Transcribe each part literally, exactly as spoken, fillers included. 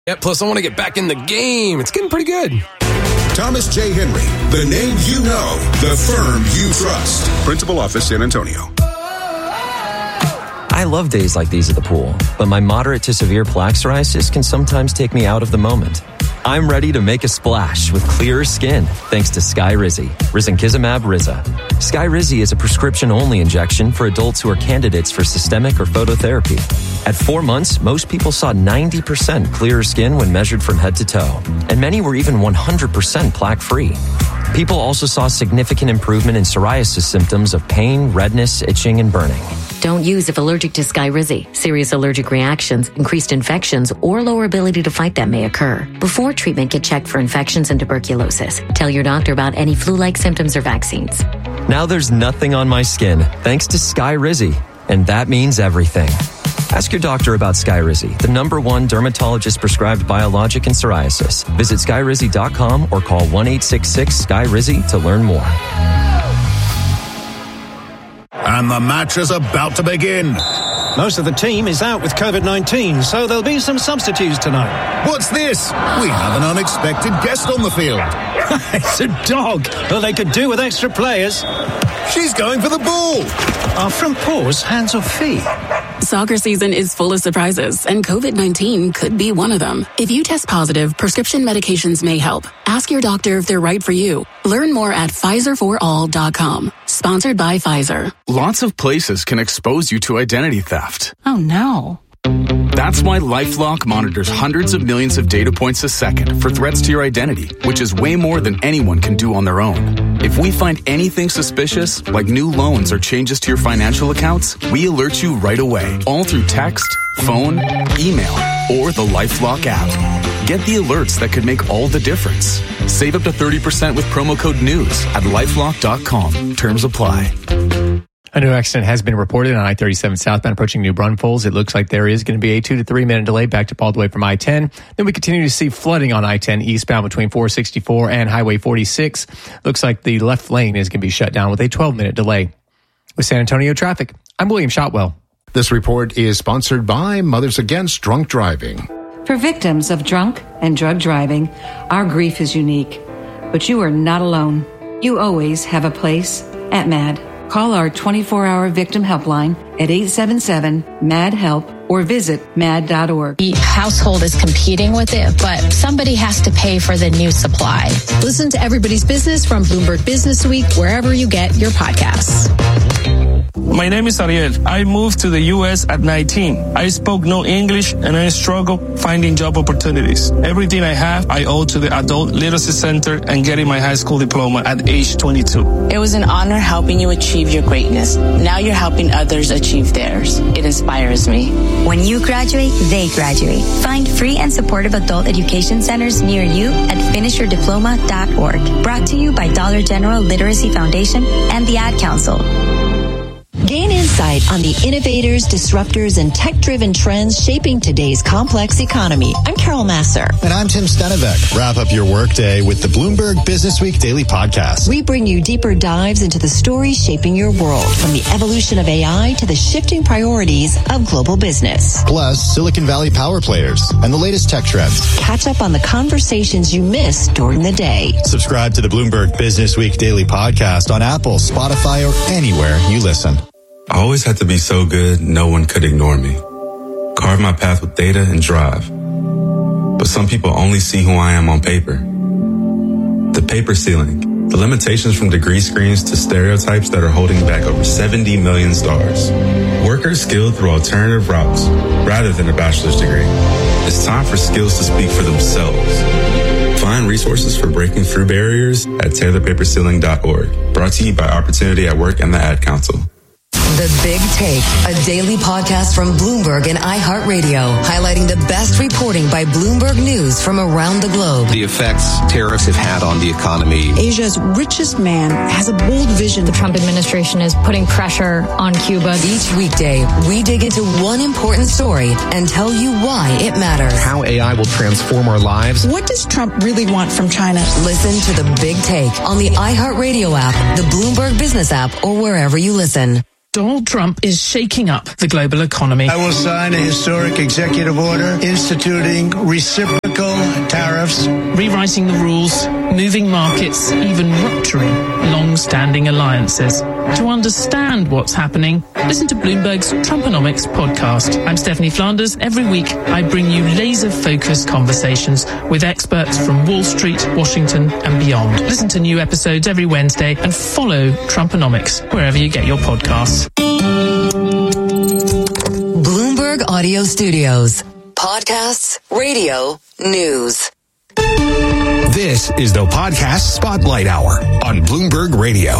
Yeah, plus I want to get back in the game. It's getting pretty good. Thomas J. Henry, the name you know, the firm you trust. Principal Office, San Antonio. I love days like these at the pool, but my moderate to severe plaque psoriasis can sometimes take me out of the moment. I'm ready to make a splash with clearer skin thanks to Skyrizi, risankizumab Riza. Skyrizi is a prescription-only injection for adults who are candidates for systemic or phototherapy. At four months, most people saw ninety percent clearer skin when measured from head to toe, and many were even one hundred percent plaque-free. People also saw significant improvement in psoriasis symptoms of pain, redness, itching, and burning. Don't use if allergic to Skyrizi. Serious allergic reactions, increased infections, or lower ability to fight them may occur. Before treatment, get checked for infections and tuberculosis. Tell your doctor about any flu-like symptoms or vaccines. Now there's nothing on my skin thanks to Skyrizi, and that means everything. Ask your doctor about Skyrizi, the number one dermatologist-prescribed biologic in psoriasis. Visit skyrizi dot com or call one eight six six S K Y R I Z I to learn more. And the match is about to begin. Most of the team is out with covid nineteen, so there'll be some substitutes tonight. What's this? We have an unexpected guest on the field. It's a dog. Well, they could do with extra players. She's going for the ball. Are front paws hands or feet? Soccer season is full of surprises, and covid nineteen could be one of them. If you test positive, prescription medications may help. Ask your doctor if they're right for you. Learn more at Pfizer for all dot com. Sponsored by Pfizer. Lots of places can expose you to identity theft. Oh, no. That's why LifeLock monitors hundreds of millions of data points a second for threats to your identity, which is way more than anyone can do on their own. If we find anything suspicious, like new loans or changes to your financial accounts, we alert you right away, all through text, phone, email, or the LifeLock app. Get the alerts that could make all the difference. Save up to thirty percent with promo code NEWS at lifelock dot com. Terms apply. A new accident has been reported on I thirty-seven southbound approaching New Braunfels. It looks like there is going to be a two to three minute delay backed up all the way from I ten. Then we continue to see flooding on I ten eastbound between four sixty-four and Highway forty-six. Looks like the left lane is going to be shut down with a twelve minute delay. With San Antonio traffic, I'm William Shotwell. This report is sponsored by Mothers Against Drunk Driving. For victims of drunk and drug driving, our grief is unique. But you are not alone. You always have a place at MAD. Call our twenty-four hour victim helpline at eight seven seven, M A D, HELP or visit mad dot org. The household is competing with it, but somebody has to pay for the new supply. Listen to Everybody's Business from Bloomberg Business Week, wherever you get your podcasts. My name is Ariel. I moved to the U S at nineteen. I spoke no English and I struggled finding job opportunities. Everything I have, I owe to the Adult Literacy Center and getting my high school diploma at age twenty-two. It was an honor helping you achieve your greatness. Now you're helping others achieve theirs. It inspires me. When you graduate, they graduate. Find free and supportive adult education centers near you at finish your diploma dot org. Brought to you by Dollar General Literacy Foundation and the Ad Council. Gain insight on the innovators, disruptors, and tech-driven trends shaping today's complex economy. I'm Carol Masser. And I'm Tim Stenevec. Wrap up your workday with the Bloomberg Business Week Daily Podcast. We bring you deeper dives into the stories shaping your world, from the evolution of A I to the shifting priorities of global business. Plus, Silicon Valley power players and the latest tech trends. Catch up on the conversations you missed during the day. Subscribe to the Bloomberg Business Week Daily Podcast on Apple, Spotify, or anywhere you listen. I always had to be so good, no one could ignore me. Carve my path with data and drive. But some people only see who I am on paper. The paper ceiling, the limitations from degree screens to stereotypes that are holding back over seventy million stars. Workers skilled through alternative routes rather than a bachelor's degree. It's time for skills to speak for themselves. Find resources for breaking through barriers at tear the paper ceiling dot org. Brought to you by Opportunity at Work and the Ad Council. The Big Take, a daily podcast from Bloomberg and iHeartRadio, highlighting the best reporting by Bloomberg News from around the globe. The effects tariffs have had on the economy. Asia's richest man has a bold vision. The Trump administration is putting pressure on Cuba. Each weekday, we dig into one important story and tell you why it matters. How A I will transform our lives. What does Trump really want from China? Listen to The Big Take on the iHeartRadio app, the Bloomberg Business app, or wherever you listen. Donald Trump is shaking up the global economy. I will sign a historic executive order instituting reciprocal tariffs, rewriting the rules, moving markets, even rupturing long-standing alliances. To understand what's happening, listen to Bloomberg's Trumponomics podcast. I'm Stephanie Flanders. Every week, I bring you laser-focused conversations with experts from Wall Street, Washington, and beyond. Listen to new episodes every Wednesday and follow Trumponomics wherever you get your podcasts. Bloomberg Audio Studios. Podcasts, radio, news. This is the Podcast Spotlight Hour on Bloomberg Radio.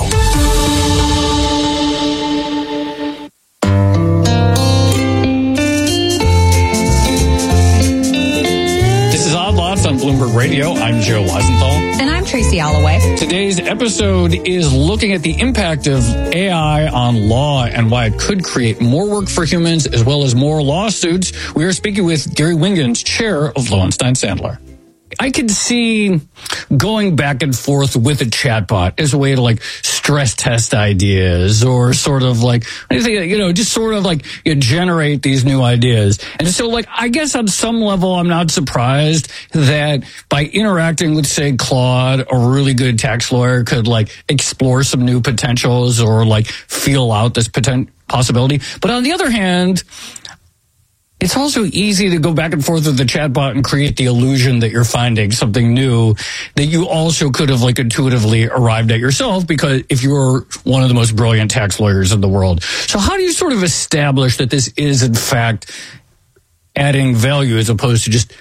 This is Odd Lots on Bloomberg Radio. I'm Joe Weisenthal. And I'm Tracy Alloway. Today's episode is looking at the impact of A I on law and why it could create more work for humans as well as more lawsuits. We are speaking with Gary Wingens, chair of Lowenstein Sandler. I could see going back and forth with a chatbot as a way to like stress test ideas or sort of like, you know, just sort of like you know, generate these new ideas. And so like, I guess on some level, I'm not surprised that by interacting with, say, Claude, a really good tax lawyer could like explore some new potentials or like feel out this potent possibility. But on the other hand, it's also easy to go back and forth with the chatbot and create the illusion that you're finding something new that you also could have like intuitively arrived at yourself because if you're one of the most brilliant tax lawyers in the world. So how do you sort of establish that this is in fact adding value as opposed to just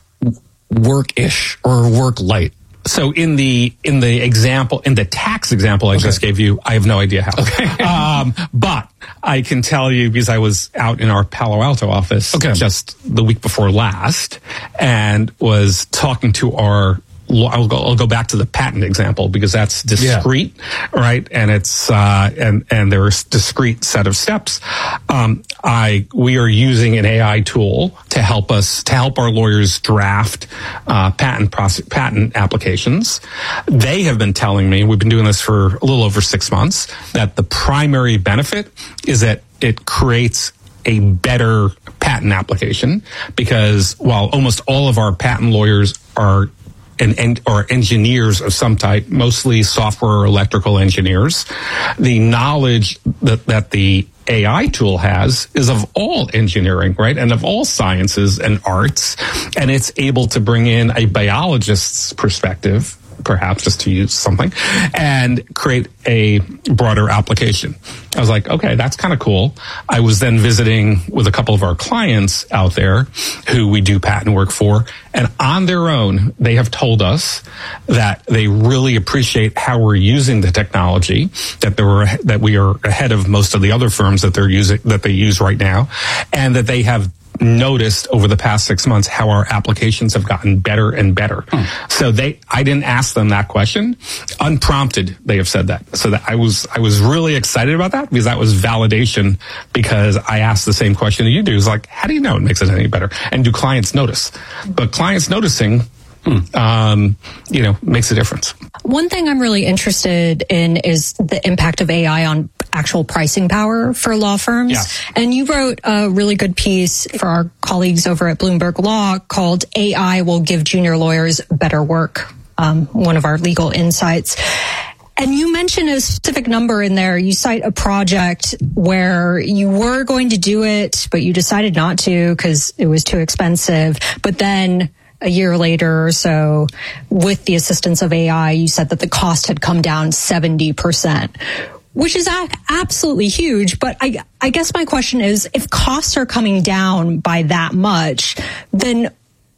work-ish or work light? So in the in the example, in the tax example I okay. just gave you, I have no idea how. Okay. um, but I can tell you because I was out in our Palo Alto office okay. just the week before last and was talking to our I'll go, I'll go back to the patent example because that's discrete, yeah. right? And it's uh, and and there's discrete set of steps. Um, I we are using an A I tool to help us to help our lawyers draft uh, patent process, patent applications. They have been telling me we've been doing this for a little over six months that the primary benefit is that it creates a better patent application because while almost all of our patent lawyers are And, and or engineers of some type, mostly software or electrical engineers, the knowledge that, that the A I tool has is of all engineering, right? And of all sciences and arts. And it's able to bring in a biologist's perspective, perhaps just to use something, and create a broader application. I was like, okay, that's kind of cool. I was then visiting with a couple of our clients out there who we do patent work for, and on their own, they have told us that they really appreciate how we're using the technology, that they were that we are ahead of most of the other firms that they're using that they use right now, and that they have noticed over the past six months how our applications have gotten better and better. Hmm. So they, I didn't ask them that question. Unprompted, they have said that. So that I was, I was really excited about that because that was validation because I asked the same question that you do. It's like, how do you know it makes it any better? And do clients notice? But clients noticing, hmm, um, you know, makes a difference. One thing I'm really interested in is the impact of A I on actual pricing power for law firms. Yeah. And you wrote a really good piece for our colleagues over at Bloomberg Law called A I Will Give Junior Lawyers Better Work, um, one of our legal insights. And you mentioned a specific number in there. You cite a project where you were going to do it, but you decided not to because it was too expensive. But then a year later or so, with the assistance of A I, you said that the cost had come down seventy percent. Which is absolutely huge. But I, I guess my question is, if costs are coming down by that much, then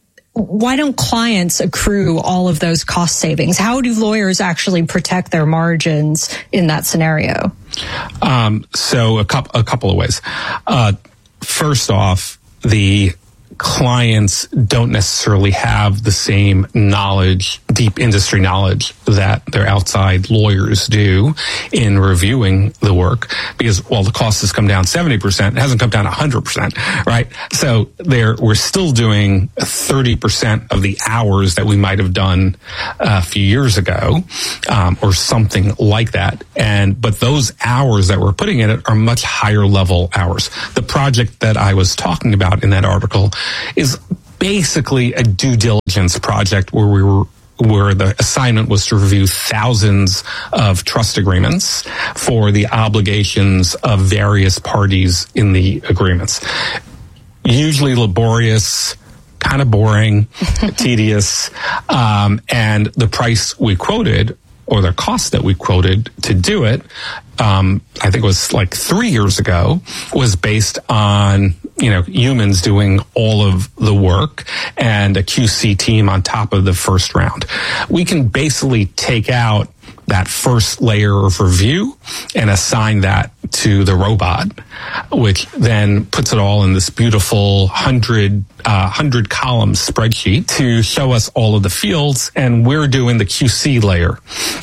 why don't clients accrue all of those cost savings? How do lawyers actually protect their margins in that scenario? Um, so a couple, a couple of ways. Uh, first off, the clients don't necessarily have the same knowledge deep industry knowledge that their outside lawyers do in reviewing the work, because while the cost has come down seventy percent, it hasn't come down one hundred percent, right? So there, we're still doing thirty percent of the hours that we might have done a few years ago, um, or something like that. And, but those hours that we're putting in it are much higher level hours. The project that I was talking about in that article is basically a due diligence project where we were where the assignment was to review thousands of trust agreements for the obligations of various parties in the agreements. Usually laborious, kind of boring, tedious, um, and the price we quoted, or the cost that we quoted to do it, um, I think it was like three years ago, was based on, you know, humans doing all of the work and a Q C team on top of the first round. We can basically take out that first layer of review and assign that to the robot, which then puts it all in this beautiful hundred uh, hundred column spreadsheet to show us all of the fields, and we're doing the Q C layer.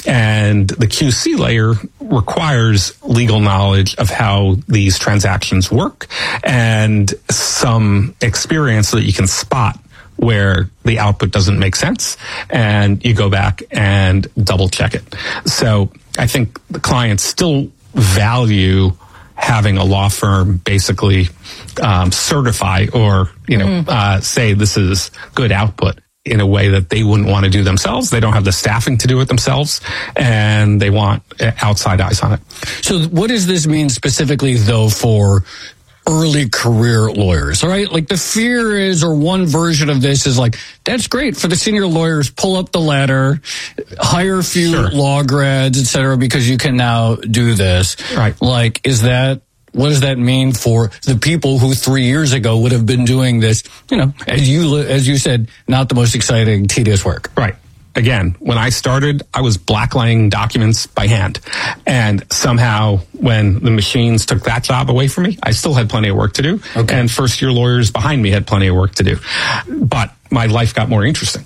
And the Q C layer requires legal knowledge of how these transactions work and some experience so that you can spot where the output doesn't make sense, and you go back and double check it. So I think the clients still value having a law firm basically um, certify or, you know, mm-hmm. uh, say this is good output in a way that they wouldn't want to do themselves. They don't have the staffing to do it themselves, and they want outside eyes on it. So what does this mean specifically, though, for early career lawyers? All right, like the fear is, or one version of this is like, that's great for the senior lawyers, pull up the ladder, hire a few sure. law grads, et cetera, because you can now do this. Right. Like, is that, what does that mean for the people who three years ago would have been doing this, you know, as you, as you said, not the most exciting, tedious work? Right. Again, when I started, I was blacklining documents by hand. And somehow, when the machines took that job away from me, I still had plenty of work to do. Okay. And first-year lawyers behind me had plenty of work to do. But my life got more interesting.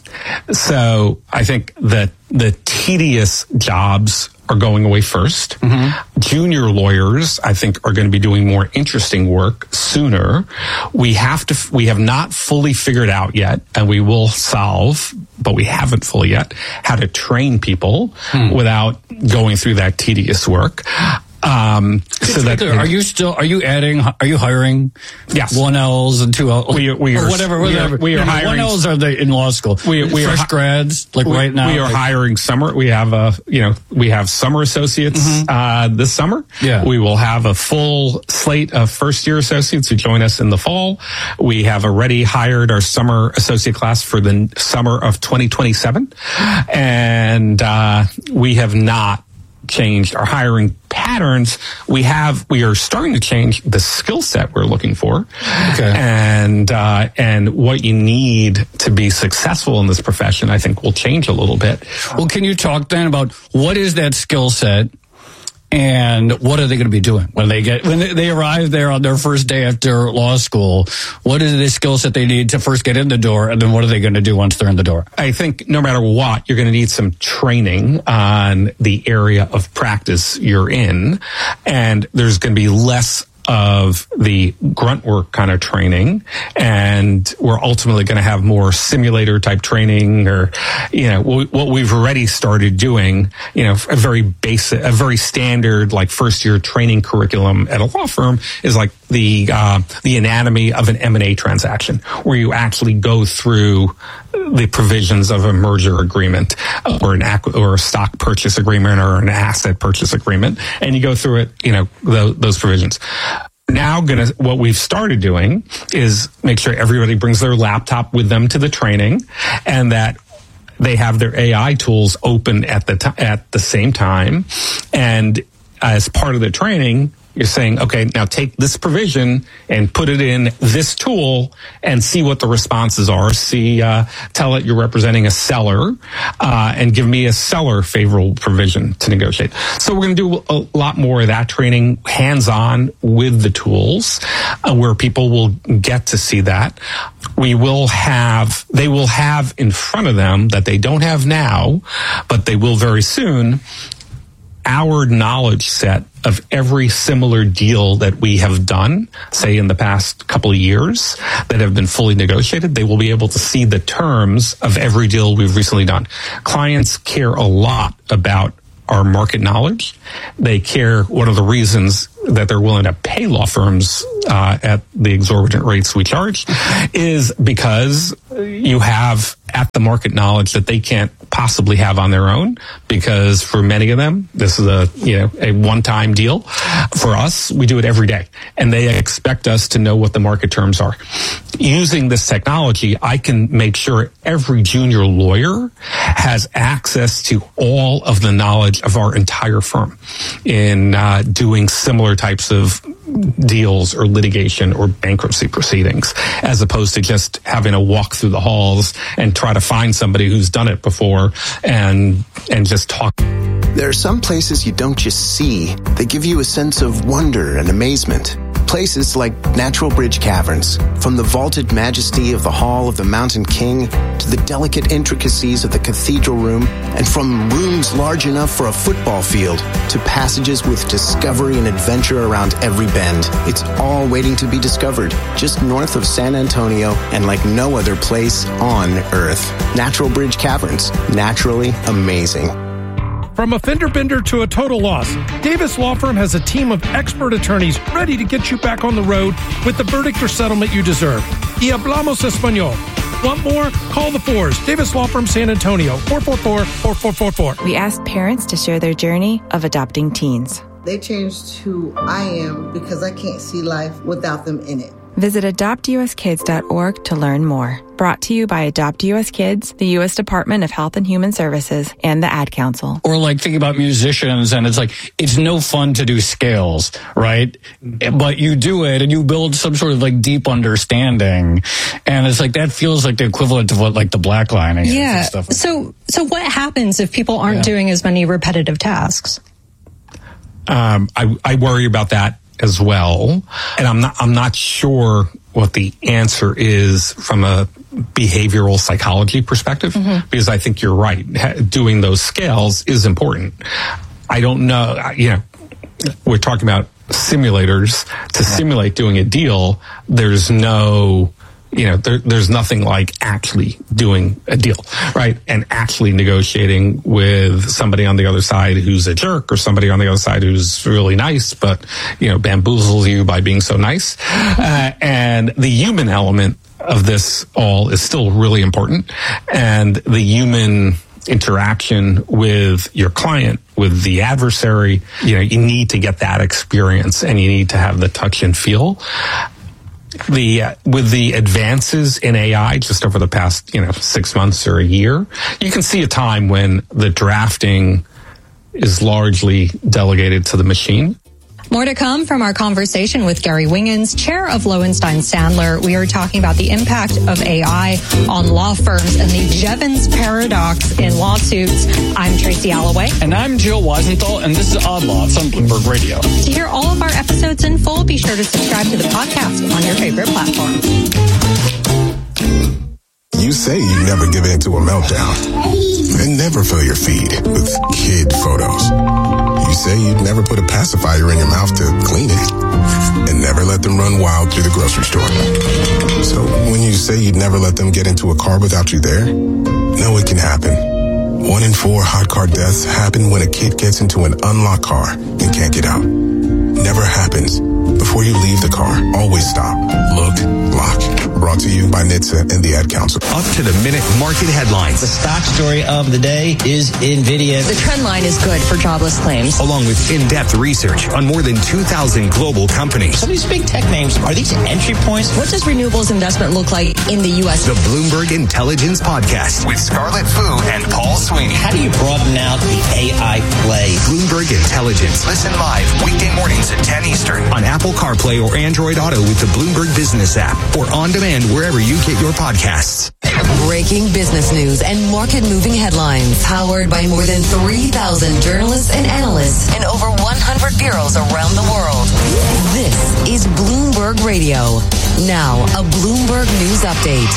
So I think that the tedious jobs are going away first. Mm-hmm. Junior lawyers, I think, are going to be doing more interesting work sooner. We have to, we have not fully figured out yet, and we will solve, but we haven't fully yet, how to train people hmm. without going through that tedious work. Um, so that, are you still, are you adding, are you hiring yes. one L's and two L's? We, we or are, whatever, we whatever. Are, we are no, hiring. One L's are they in law school? We, we Fresh are, grads, like we, right now. We are like, hiring summer. We have a, you know, we have summer associates, mm-hmm. uh, this summer. Yeah. We will have a full slate of first year associates who join us in the fall. We have already hired our summer associate class for the summer of twenty twenty-seven. And, uh, we have not changed our hiring patterns. We have, we are starting to change the skill set we're looking for. Okay. And, uh, and what you need to be successful in this profession, I think, will change a little bit. Well, can you talk then about what is that skill set? And what are they going to be doing when they get, when they arrive there on their first day after law school? What is the skill set they need to first get in the door? And then what are they going to do once they're in the door? I think no matter what, you're going to need some training on the area of practice you're in. And there's going to be less of the grunt work kind of training, and we're ultimately going to have more simulator type training, or, you know, what we've already started doing, you know, a very basic, a very standard, like first year training curriculum at a law firm is like the, uh, the anatomy of an M and A transaction, where you actually go through the provisions of a merger agreement or an ac- or a stock purchase agreement or an asset purchase agreement, and you go through it, you know, the, those provisions. Now, gonna what we've started doing is make sure everybody brings their laptop with them to the training, and that they have their A I tools open at the t- at the same time. And as part of the training, You're saying, okay, now take this provision and put it in this tool and see what the responses are. See, uh, tell it you're representing a seller, uh, and give me a seller favorable provision to negotiate. So we're going to do a lot more of that training hands-on with the tools, uh, where people will get to see that. We will have, they will have in front of them that they don't have now, but they will very soon, our knowledge set of every similar deal that we have done, say in the past couple of years, that have been fully negotiated. They will be able to see the terms of every deal we've recently done. Clients care a lot about our market knowledge. They care what are the reasons that they're willing to pay law firms uh, at the exorbitant rates we charge, is because you have at the market knowledge that they can't possibly have on their own, because for many of them, this is a, you know, a one-time deal. For us, we do it every day, and they expect us to know what the market terms are. Using this technology, I can make sure every junior lawyer has access to all of the knowledge of our entire firm in uh, doing similar types of deals or litigation or bankruptcy proceedings, as opposed to just having to walk through the halls and try to find somebody who's done it before and and just talk. There are some places you don't just see. They give you a sense of wonder and amazement. Places like Natural Bridge Caverns. From the vaulted majesty of the Hall of the Mountain King to the delicate intricacies of the cathedral room, and from rooms large enough for a football field to passages with discovery and adventure around every bend. It's all waiting to be discovered just north of San Antonio and like no other place on Earth. Natural Bridge Caverns. Naturally amazing. From a fender bender to a total loss, Davis Law Firm has a team of expert attorneys ready to get you back on the road with the verdict or settlement you deserve. Y hablamos español. Want more? Call the Fours. Davis Law Firm San Antonio, four four four, four four four four. We asked parents to share their journey of adopting teens. They changed who I am because I can't see life without them in it. Visit adopt u s kids dot org to learn more. Brought to you by Adopt U S Kids, the U S Department of Health and Human Services, and the Ad Council. Or like think about musicians, and it's like, it's no fun to do scales, right? But you do it and you build some sort of like deep understanding. And it's like, that feels like the equivalent of what like the blacklining is. Yeah. And stuff like so, so what happens if people aren't Yeah. doing as many repetitive tasks? Um, I, I worry about that as well, and I'm not. I'm not sure what the answer is from a behavioral psychology perspective, mm-hmm. because I think you're right. Doing those scales is important. I don't know. You know, we're talking about simulators to simulate doing a deal. There's no. You know, there, there's nothing like actually doing a deal, right? And actually negotiating with somebody on the other side who's a jerk, or somebody on the other side who's really nice, but, you know, bamboozles you by being so nice. Uh, and the human element of this all is still really important. And the human interaction with your client, with the adversary, you know, you need to get that experience, and you need to have the touch and feel. The uh, with the advances in A I just over the past, you know, six months or a year, you can see a time when the drafting is largely delegated to the machine. More to come from our conversation with Gary Wingens, chair of Lowenstein Sandler. We are talking about the impact of A I on law firms and the Jevons paradox in lawsuits. I'm Tracy Alloway. And I'm Jill Weisenthal, and this is Odd Lots on Bloomberg Radio. To hear all of our episodes in full, be sure to subscribe to the podcast on your favorite platform. You say you never give in to a meltdown and never fill your feed with kid photos. You say you'd never put a pacifier in your mouth to clean it and never let them run wild through the grocery store. So when you say you'd never let them get into a car without you there, know it can happen. One in four hot car deaths happen when a kid gets into an unlocked car and can't get out. Never happens. Before you leave the car, always stop, look, lock, Brought to you by N H T S A and the Ad Council. Up to the minute market headlines. The stock story of the day is NVIDIA. The trend line is good for jobless claims. Along with in-depth research on more than two thousand global companies. Some of these big tech names, are these entry points? What does renewables investment look like in the U S? The Bloomberg Intelligence Podcast with Scarlett Fu and Paul Sweeney. How do you broaden out the A I play? Bloomberg Intelligence. Listen live weekday mornings at ten Eastern on Apple CarPlay or Android Auto with the Bloomberg Business app or on demand wherever you get your podcasts. Breaking business news and market-moving headlines. Powered by more than three thousand journalists and analysts in over one hundred bureaus around the world. This is Bloomberg Radio. Now, a Bloomberg News Update.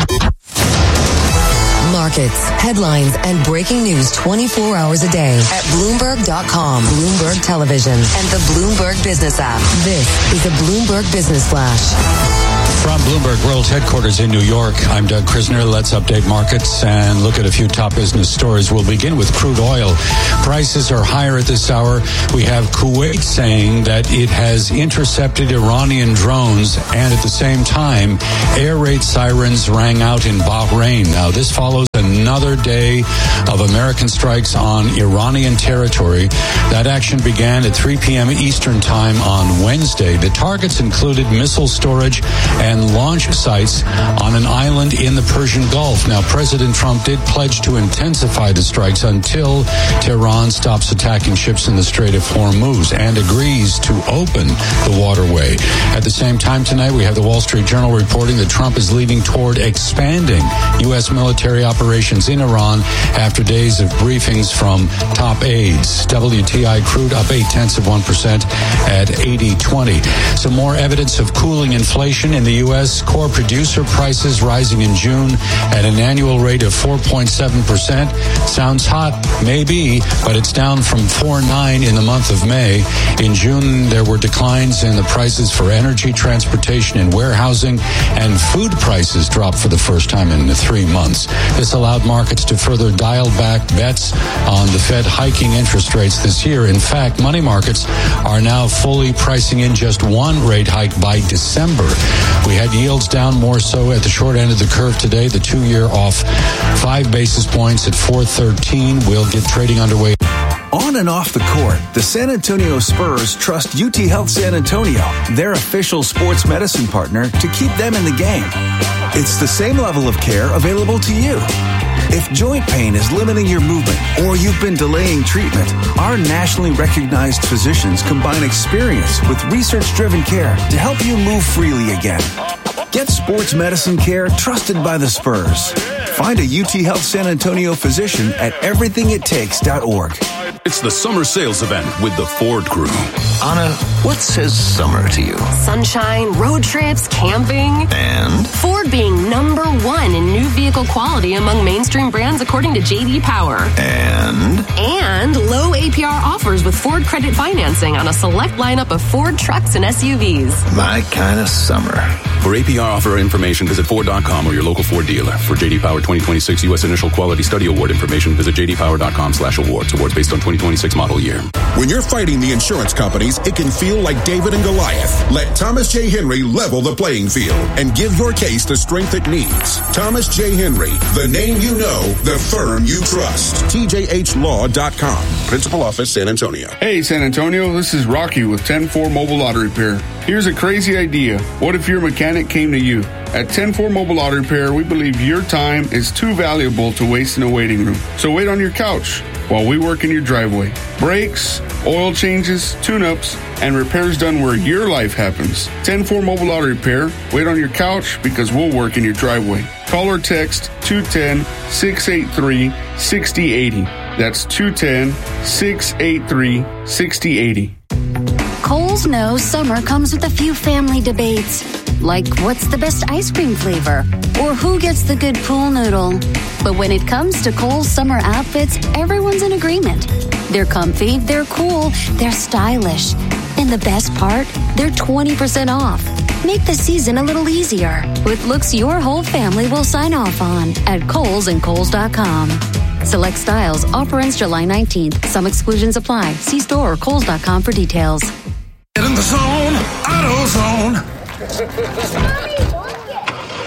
Markets, headlines, and breaking news twenty-four hours a day at Bloomberg dot com, Bloomberg Television, and the Bloomberg Business app. This is a Bloomberg Business Flash. From Bloomberg World Headquarters in New York, I'm Doug Krisner. Let's update markets and look at a few top business stories. We'll begin with crude oil. Prices are higher at this hour. We have Kuwait saying that it has intercepted Iranian drones, and at the same time, air raid sirens rang out in Bahrain. Now, this follows another day of American strikes on Iranian territory. That action began at three p.m. Eastern Time on Wednesday. The targets included missile storage and launch sites on an island in the Persian Gulf. Now, President Trump did pledge to intensify the strikes until Tehran stops attacking ships in the Strait of Hormuz and agrees to open the waterway. At the same time tonight, we have the Wall Street Journal reporting that Trump is leading toward expanding U S military operations in Iran after days of briefings from top aides. W T I crude up eight tenths of one percent at eighty twenty. Some more evidence of cooling inflation in the U S. Core producer prices rising in June at an annual rate of four point seven percent. Sounds hot, maybe, but it's down from four point nine in the month of May. In June, there were declines in the prices for energy, transportation, and warehousing, and food prices dropped for the first time in three months. This allowed markets to further dial back bets on the Fed hiking interest rates this year. In fact, money markets are now fully pricing in just one rate hike by December. We had yields down more so at the short end of the curve today. The two-year off five basis points at four thirteen. We'll get trading underway. On and off the court, the San Antonio Spurs trust U T Health San Antonio, their official sports medicine partner, to keep them in the game. It's the same level of care available to you. If joint pain is limiting your movement or you've been delaying treatment, our nationally recognized physicians combine experience with research-driven care to help you move freely again. Get sports medicine care trusted by the Spurs. Find a U T Health San Antonio physician at everything it takes dot org. It's the summer sales event with the Ford Crew. Anna, what says summer to you? Sunshine, road trips, camping. And? Ford being number one in new vehicle quality among mainstream brands according to J D Power. And? And low A P R offers with Ford credit financing on a select lineup of Ford trucks and S U Vs. My kind of summer. For A P R offer information, visit Ford dot com or your local Ford dealer. For J D Power twenty twenty-six U S Initial Quality Study Award information, visit J D Power dot com slash awards. Awards based on twenty twenty-six model year. When you're fighting the insurance companies, it can feel like David and Goliath. Let Thomas J. Henry level the playing field and give your case the strength it needs. Thomas J. Henry, the name you know, the firm you trust. T J H law dot com. Principal Office, San Antonio. Hey, San Antonio, this is Rocky with ten four Mobile Auto Repair. Here's a crazy idea. What if your mechanic came to you? At ten four Mobile Auto Repair, we believe your time is too valuable to waste in a waiting room. So wait on your couch while we work in your driveway. Brakes, oil changes, tune-ups, and repairs done where your life happens. ten four Mobile Auto Repair. Wait on your couch because we'll work in your driveway. Call or text two one zero, six eight three, six zero eight zero. That's two one zero, six eight three, six zero eight zero. Kohl's knows summer comes with a few family debates, like what's the best ice cream flavor or who gets the good pool noodle. But when it comes to Kohl's summer outfits, everyone's in agreement. They're comfy, they're cool, they're stylish. And the best part, they're twenty percent off. Make the season a little easier with looks your whole family will sign off on at Kohl's and Kohl's dot com. Select styles. Offer ends July nineteenth. Some exclusions apply. See store or Kohl's dot com for details. Get in the zone, AutoZone.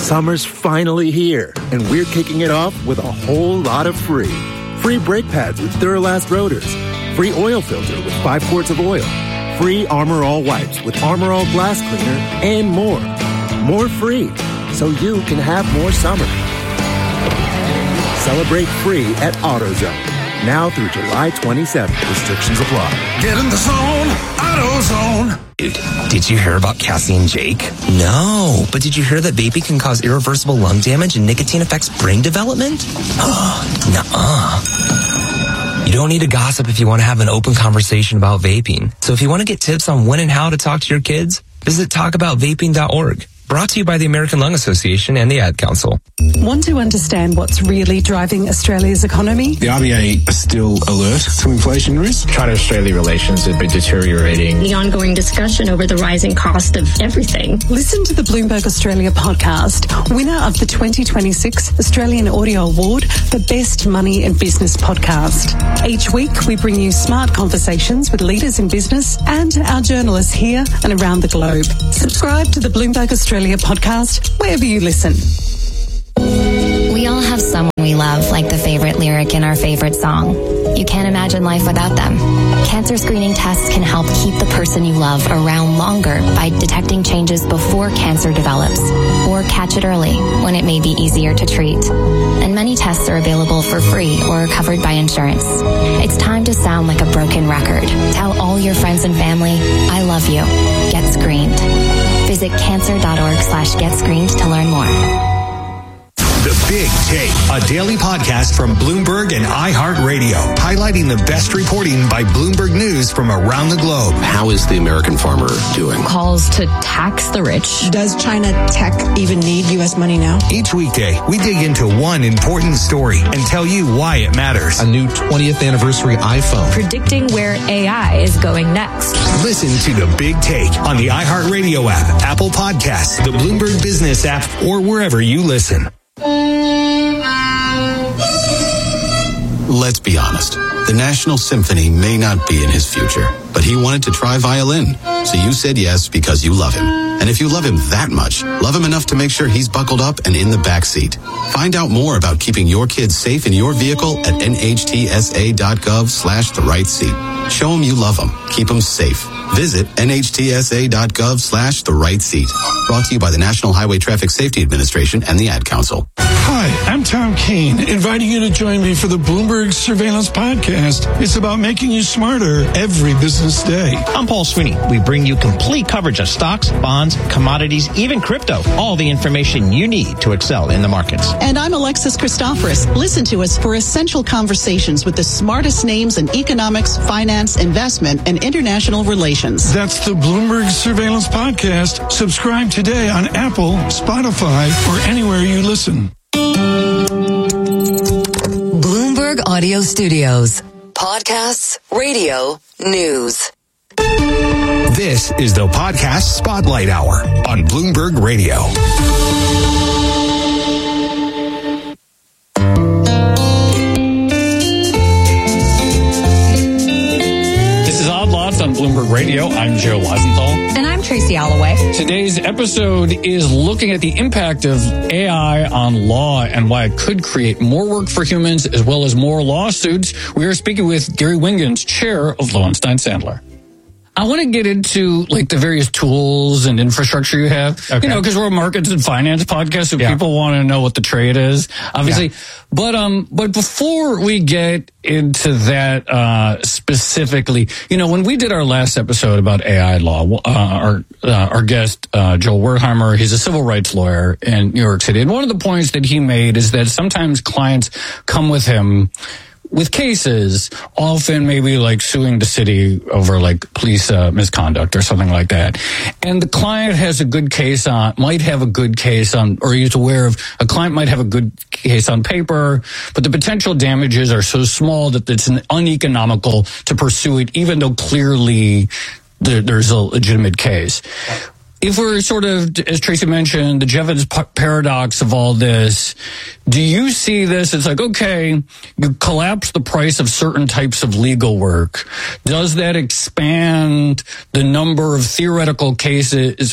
Summer's finally here, and we're kicking it off with a whole lot of free. Free brake pads with Duralast rotors. Free oil filter with five quarts of oil. Free Armor All wipes with Armor All glass cleaner, and more. More free, so you can have more summer. Celebrate free at AutoZone. Now through July twenty-seventh. Restrictions apply. Get in the zone, AutoZone. Dude, did you hear about Cassie and Jake? No, but did you hear that vaping can cause irreversible lung damage and nicotine affects brain development? Nuh-uh. You don't need to gossip if you want to have an open conversation about vaping. So if you want to get tips on when and how to talk to your kids, visit talk about vaping dot org. Brought to you by the American Lung Association and the Ad Council. Want to understand what's really driving Australia's economy? The R B A are still alert to inflation risk. China-Australia relations have been deteriorating. The ongoing discussion over the rising cost of everything. Listen to the Bloomberg Australia podcast, winner of the twenty twenty-six Australian Audio Award for Best Money and Business Podcast. Each week, we bring you smart conversations with leaders in business and our journalists here and around the globe. Subscribe to the Bloomberg Australia podcast wherever you listen. We all have someone we love, like the favorite lyric in our favorite song. You can't imagine life without them. Cancer screening tests can help keep the person you love around longer by detecting changes before cancer develops, or catch it early when it may be easier to treat. And many tests are available for free or covered by insurance. It's time to sound like a broken record. Tell all your friends and family, I love you. Get screened. Visit cancer.org slash get screened to learn more. The Big Take, a daily podcast from Bloomberg and iHeartRadio, highlighting the best reporting by Bloomberg News from around the globe. How is the American farmer doing? Calls to tax the rich. Does China tech even need U S money now? Each weekday, we dig into one important story and tell you why it matters. A new twentieth anniversary iPhone. Predicting where A I is going next. Listen to The Big Take on the iHeartRadio app, Apple Podcasts, the Bloomberg Business app, or wherever you listen. Let's be honest. The National Symphony may not be in his future, but he wanted to try violin. So you said yes because you love him. And if you love him that much, love him enough to make sure he's buckled up and in the back seat. Find out more about keeping your kids safe in your vehicle at nhtsa.gov slash the right seat. Show him you love him. Keep him safe. Visit nhtsa.gov slash the right seat. Brought to you by the National Highway Traffic Safety Administration and the Ad Council. Hi, I'm Tom Keene, inviting you to join me for the Bloomberg Surveillance Podcast. It's about making you smarter every business day. I'm Paul Sweeney. We bring you complete coverage of stocks, bonds, commodities, even crypto. All the information you need to excel in the markets. And I'm Alexis Christoforous. Listen to us for essential conversations with the smartest names in economics, finance, investment, and international relations. That's the Bloomberg Surveillance Podcast. Subscribe today on Apple, Spotify, or anywhere you listen. Bloomberg Audio Studios. Podcasts, radio, news. This is the Podcast Spotlight Hour on Bloomberg Radio. On Bloomberg Radio, I'm Joe Weisenthal. And I'm Tracy Alloway. Today's episode is looking at the impact of A I on law and why it could create more work for humans as well as more lawsuits. We are speaking with Gary Wingens, chair of Lowenstein Sandler. I want to get into like the various tools and infrastructure you have, okay. You know, because we're a markets and finance podcast, so yeah. People want to know what the trade is, obviously. Yeah. But um, but before we get into that uh, specifically, you know, when we did our last episode about A I law, uh, our uh, our guest uh, Joel Wertheimer, he's a civil rights lawyer in New York City, and one of the points that he made is that sometimes clients come with him with cases, often maybe like suing the city over like police uh, misconduct or something like that. And the client has a good case on, might have a good case on, or he's aware of, a client might have a good case on paper, but the potential damages are so small that it's uneconomical to pursue it, even though clearly there, there's a legitimate case. If we're sort of, as Tracy mentioned, the Jevons paradox of all this, do you see this? It's like, okay, you collapse the price of certain types of legal work. Does that expand the number of theoretical cases or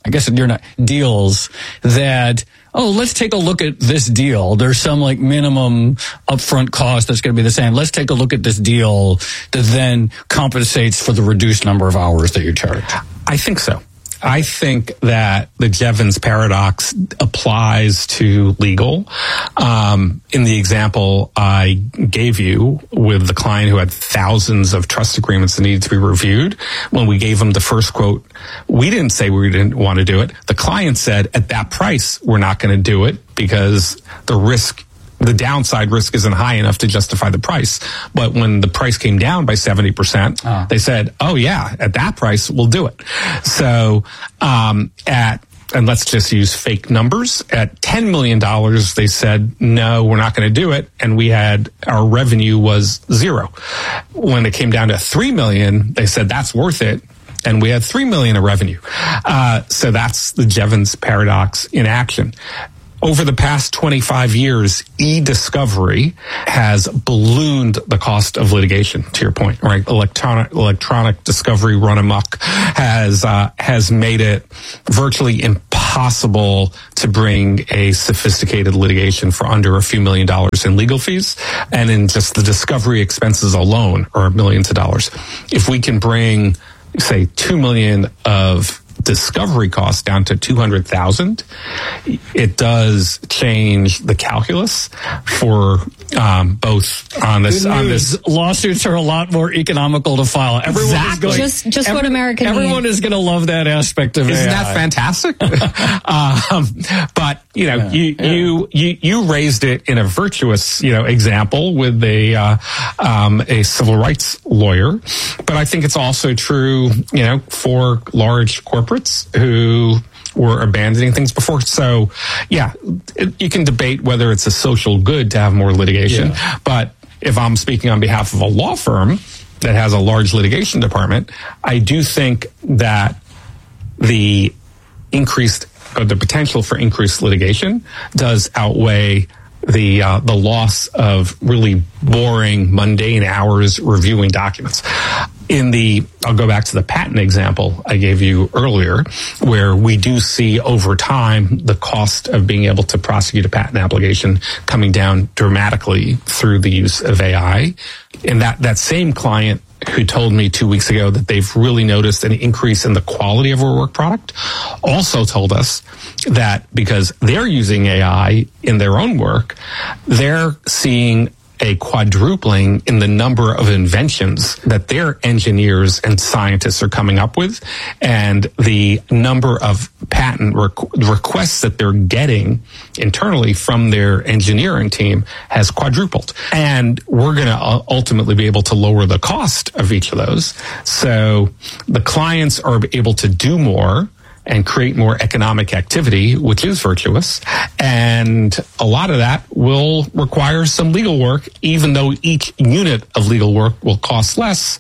I guess you're not, deals that, oh, let's take a look at this deal. There's some like minimum upfront cost that's going to be the same. Let's take a look at this deal that then compensates for the reduced number of hours that you charge. I think so. I think that the Jevons paradox applies to legal. Um, in the example I gave you with the client who had thousands of trust agreements that needed to be reviewed, when we gave them the first quote, we didn't say we didn't want to do it. The client said, at that price, we're not going to do it because the risk the downside risk isn't high enough to justify the price. But when the price came down by seventy percent, uh. they said, oh yeah, at that price, we'll do it. So, um, at, and let's just use fake numbers, at ten million dollars, they said, no, we're not going to do it. And we had, our revenue was zero. When it came down to three million dollars, they said, that's worth it. And we had three million dollars of revenue. Uh, so that's the Jevons paradox in action. Over the past twenty-five years, e-discovery has ballooned the cost of litigation, to your point, right? Electronic, electronic discovery run amok has, uh, has made it virtually impossible to bring a sophisticated litigation for under a few million dollars in legal fees. And in just the discovery expenses alone are millions of dollars. If we can bring, say, two million of discovery costs down to two hundred thousand, it does change the calculus for um, both on this on this lawsuits are a lot more economical to file. Everyone exactly. is going, just just every, what American everyone need. is going to love that aspect of Isn't A I. that fantastic? um, but you know, yeah, you, yeah. you you you raised it in a virtuous you know example with a uh, um, a civil rights lawyer, but I think it's also true you know for large corporates who were abandoning things before. So, yeah, it, you can debate whether it's a social good to have more litigation. Yeah. But if I'm speaking on behalf of a law firm that has a large litigation department, I do think that the increased, or the potential for increased litigation does outweigh the uh, the loss of really boring, mundane hours reviewing documents. In the, I'll go back to the patent example I gave you earlier, where we do see over time the cost of being able to prosecute a patent application coming down dramatically through the use of A I. And that, that same client who told me two weeks ago that they've really noticed an increase in the quality of our work product also told us that because they're using A I in their own work, they're seeing a quadrupling in the number of inventions that their engineers and scientists are coming up with, and the number of patent requ- requests that they're getting internally from their engineering team has quadrupled. And we're going to ultimately be able to lower the cost of each of those. So the clients are able to do more and create more economic activity, which is virtuous. And a lot of that will require some legal work, even though each unit of legal work will cost less.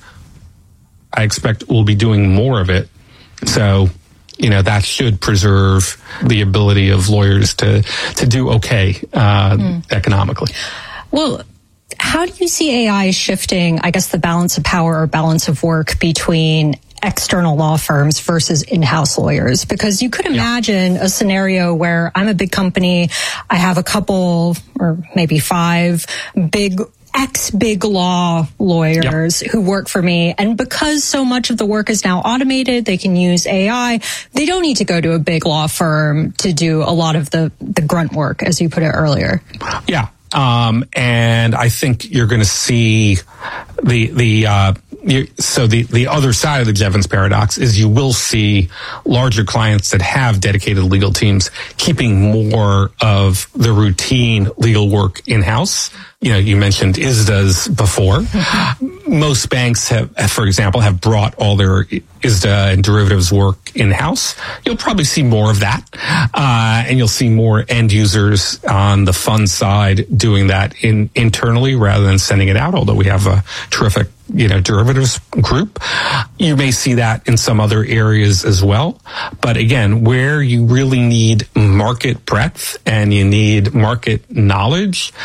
I expect we'll be doing more of it. So, you know, that should preserve the ability of lawyers to, to do okay uh, mm. economically. Well, how do you see A I shifting, I guess, the balance of power or balance of work between external law firms versus in-house lawyers? Because you could imagine yeah. a scenario where I'm a big company, I have a couple or maybe five big ex-big law lawyers yep. who work for me. And because so much of the work is now automated, they can use A I. They don't need to go to a big law firm to do a lot of the, the grunt work, as you put it earlier. Yeah. Um, and I think you're going to see the, the, uh, you, so the, the other side of the Jevons paradox is you will see larger clients that have dedicated legal teams keeping more of the routine legal work in-house. You know, you mentioned I S Da's before. Mm-hmm. Most banks have, for example, have brought all their I S D A and derivatives work in-house. You'll probably see more of that. Uh, and you'll see more end users on the fund side doing that in, internally rather than sending it out, although we have a terrific you know, derivatives group. You may see that in some other areas as well. But again, where you really need market breadth and you need market knowledge,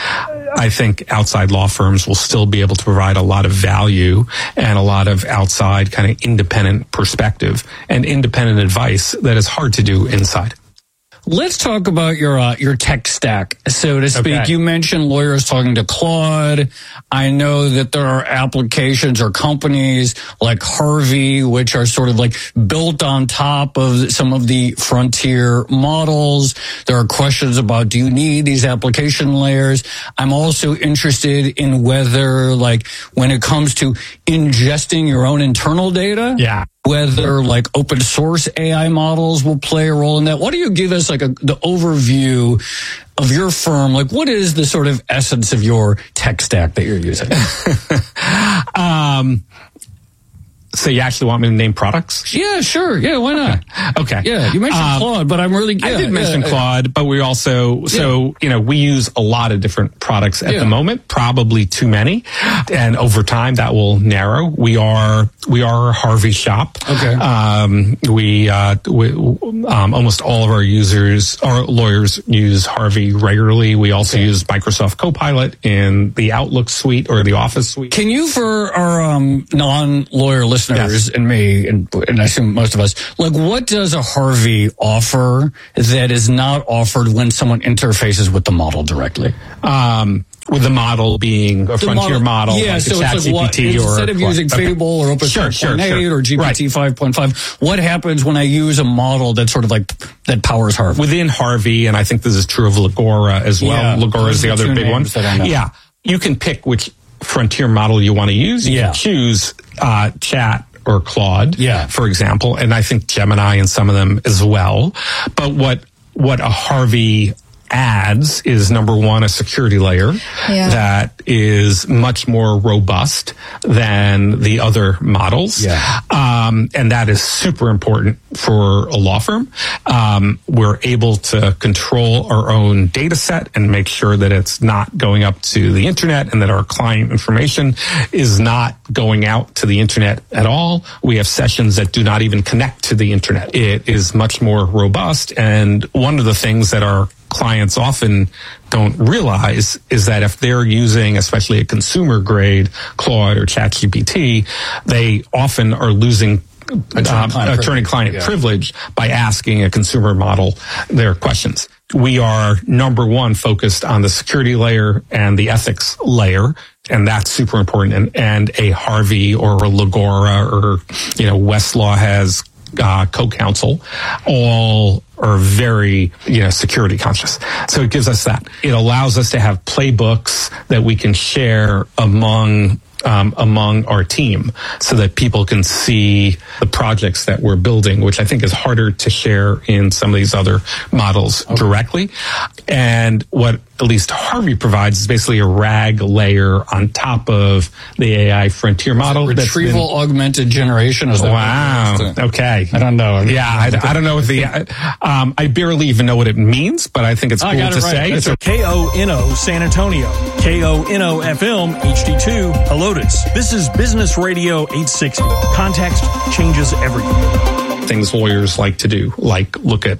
I think outside law firms will still be able to provide a lot of value and a lot of outside kind of independent perspective and independent advice that is hard to do inside. Let's talk about your uh, your tech stack, so to speak. Okay. You mentioned lawyers talking to Claude. I know that there are applications or companies like Harvey, which are sort of like built on top of some of the frontier models. There are questions about, do you need these application layers? I'm also interested in whether, like, when it comes to ingesting your own internal data, yeah. whether like open source A I models will play a role in that. Why don't you give us like a, the overview of your firm? Like, what is the sort of essence of your tech stack that you're using? um, so you actually want me to name products? Yeah, sure. Yeah, why not? Okay. Yeah, you mentioned um, Claude, but I'm really... Yeah, I did mention yeah, Claude, but we also... Yeah. So, you know, we use a lot of different products at yeah. the moment, probably too many. And over time, that will narrow. We are we are a Harvey shop. Okay. Um, we, uh, we um, almost all of our users, our lawyers use Harvey regularly. We also okay. use Microsoft Copilot in the Outlook suite or the Office suite. Can you, for our um, non-lawyer listeners, Yes. and me, and, and I assume most of us, like, what does a Harvey offer that is not offered when someone interfaces with the model directly? Um, with the model being a the frontier model, model yeah, like so Chat it's like G P T what, or instead of using okay. Fable or Open sure, four point eight sure, sure. or G P T right. five point five, what happens when I use a model that sort of like that powers Harvey? Within Harvey, and I think this is true of Legora as well. Yeah, Legora is the other big one. Yeah, you can pick which frontier model you want to use. You yeah. can choose uh, Chat or Claude, yeah. for example, and I think Gemini and some of them as well. But what what a Harvey adds is, number one, a security layer yeah. that is much more robust than the other models. Yeah. Um, and that is super important for a law firm. Um, we're able to control our own data set and make sure that it's not going up to the internet and that our client information is not going out to the internet at all. We have sessions that do not even connect to the internet. It is much more robust. And one of the things that our clients often don't realize is that if they're using, especially a consumer grade Claude or ChatGPT, they often are losing attorney-client attorney privilege, yeah. privilege by asking a consumer model their questions. We are, number one, focused on the security layer and the ethics layer, and that's super important. And, and a Harvey or a Legora or, you know, Westlaw has Uh, co-counsel, all are very, you know, security conscious. So it gives us that. It allows us to have playbooks that we can share among um, among our team so that people can see the projects that we're building, which I think is harder to share in some of these other models okay. directly. And what at least Harvey provides is basically a RAG layer on top of the A I frontier model. Retrieval been, augmented generation. Is that wow. Okay. I don't know. Yeah, I, I don't know what the, um, I barely even know what it means, but I think it's oh, cool to right. say. It's a K O N O San Antonio, K O N O F M H D two Helotes. This is Business Radio eight sixty. Context changes everything. Things lawyers like to do, like look at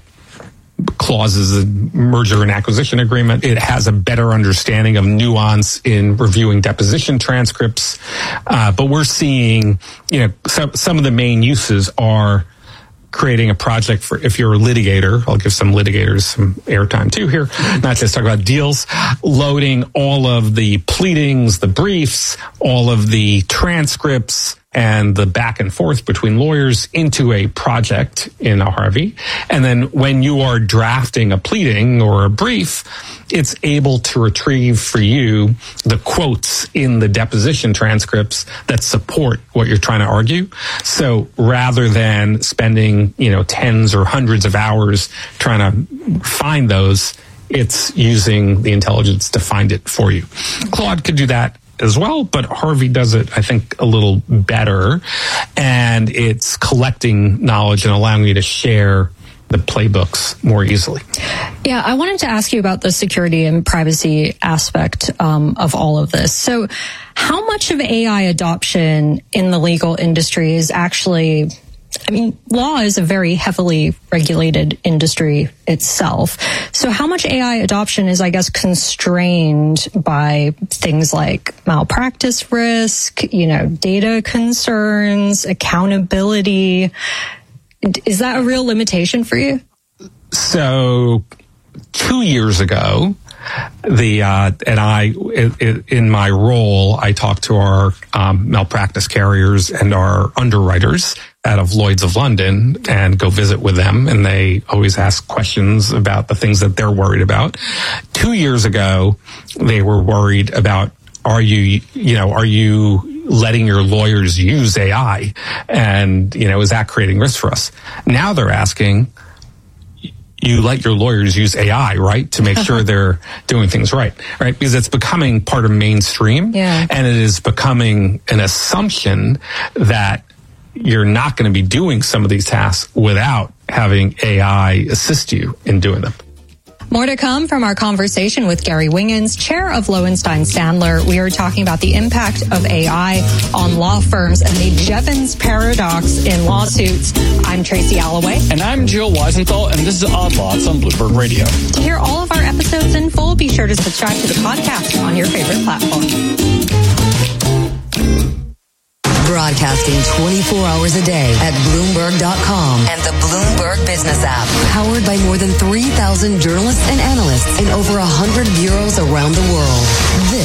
clauses in merger and acquisition agreement. It has a better understanding of nuance in reviewing deposition transcripts. Uh, but we're seeing, you know, some, some of the main uses are creating a project for, if you're a litigator, I'll give some litigators some airtime too here, not just talk about deals, loading all of the pleadings, the briefs, all of the transcripts, and the back and forth between lawyers into a project in a Harvey. And then when you are drafting a pleading or a brief, it's able to retrieve for you the quotes in the deposition transcripts that support what you're trying to argue. So rather than spending, you know, tens or hundreds of hours trying to find those, it's using the intelligence to find it for you. Claude could do that as well, but Harvey does it, I think, a little better, and it's collecting knowledge and allowing you to share the playbooks more easily. Yeah, I wanted to ask you about the security and privacy aspect um, of all of this. So how much of A I adoption in the legal industry is actually I mean, law is a very heavily regulated industry itself. So how much A I adoption is, I guess, constrained by things like malpractice risk, you know, data concerns, accountability? Is that a real limitation for you? So two years ago, the uh, and I, in, in my role, I talked to our um, malpractice carriers and our underwriters out of Lloyd's of London and go visit with them, and they always ask questions about the things that they're worried about. Two years ago, they were worried about, are you, you know, are you letting your lawyers use A I? And, you know, is that creating risk for us? Now they're asking, you let your lawyers use A I, right, to make sure they're doing things right, right? Because it's becoming part of mainstream, yeah. and it is becoming an assumption that you're not going to be doing some of these tasks without having A I assist you in doing them. More to come from our conversation with Gary Wingens, chair of Lowenstein Sandler. We are talking about the impact of A I on law firms and the Jevons paradox in lawsuits. I'm Tracy Alloway. And I'm Jill Weisenthal, and this is Odd Lots on Bloomberg Radio. To hear all of our episodes in full, be sure to subscribe to the podcast on your favorite platform. Broadcasting twenty-four hours a day at Bloomberg dot com and the Bloomberg Business app. Powered by more than three thousand journalists and analysts in over one hundred bureaus around the world. This